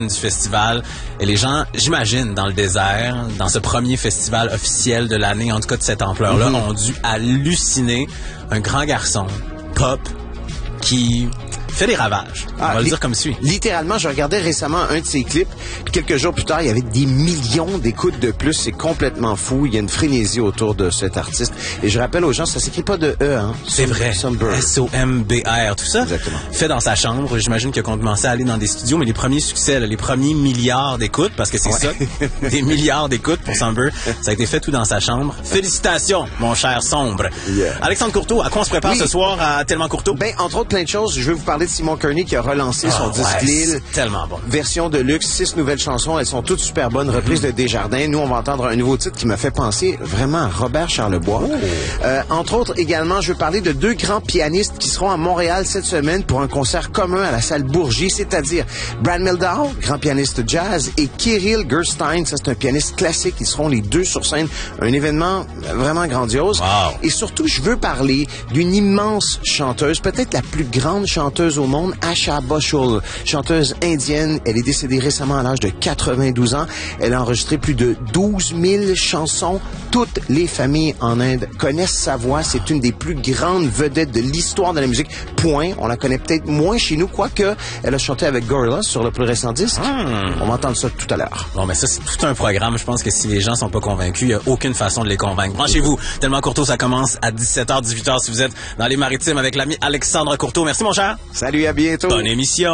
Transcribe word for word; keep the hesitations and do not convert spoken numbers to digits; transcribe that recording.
du festival. Et les gens, j'imagine, dans le désert, dans ce premier festival officiel de l'année, en tout cas de cette ampleur-là, mm-hmm. ont dû halluciner un grand garçon, pop, qui fait des ravages. On ah, va le dire comme suit. Littéralement, je regardais récemment un de ses clips. Quelques jours plus tard, il y avait des millions d'écoutes de plus. C'est complètement fou. Il y a une frénésie autour de cet artiste. Et je rappelle aux gens, ça s'écrit pas de E, hein. C'est vrai. S O M B R. Tout ça, exactement. Fait dans sa chambre. J'imagine qu'il a commencé à aller dans des studios, mais les premiers succès, là, les premiers milliards d'écoutes, parce que c'est ouais. ça, des milliards d'écoutes pour Somber, ça a été fait tout dans sa chambre. Félicitations, mon cher Sombre. Yeah. Alexandre Courteau, à quoi on se prépare oui. ce soir à Tellement Courteau? Ben, entre autres, plein de choses. Je vais vous parler de Simon Kearney qui a relancé oh, son disque ouais, Lille. Tellement bon. Version de luxe, six nouvelles chansons. Elles sont toutes super bonnes. Reprise mm-hmm. de Desjardins. Nous, on va entendre un nouveau titre qui m'a fait penser vraiment à Robert Charlebois. Oh. Euh, entre autres, également, je veux parler de deux grands pianistes qui seront à Montréal cette semaine pour un concert commun à la salle Bourgie, c'est-à-dire Brad Mehldau, grand pianiste jazz, et Kirill Gerstein, ça c'est un pianiste classique. Ils seront les deux sur scène. Un événement vraiment grandiose. Wow. Et surtout, je veux parler d'une immense chanteuse, peut-être la plus grande chanteuse au monde, Asha Bhosle, chanteuse indienne. Elle est décédée récemment à l'âge de quatre-vingt-douze ans. Elle a enregistré plus de douze mille chansons. Toutes les familles en Inde connaissent sa voix. C'est une des plus grandes vedettes de l'histoire de la musique. Point. On la connaît peut-être moins chez nous, quoique elle a chanté avec Gorillaz sur le plus récent disque. Mmh. On va entendre ça tout à l'heure. Bon, mais ça, c'est tout un programme. Je pense que si les gens sont pas convaincus, il n'y a aucune façon de les convaincre. Branchez-vous. Tellement Courteau, ça commence à dix-sept heures, dix-huit heures si vous êtes dans les Maritimes avec l'ami Alexandre Courteau. Merci, mon cher. Salut, à bientôt. Bonne émission.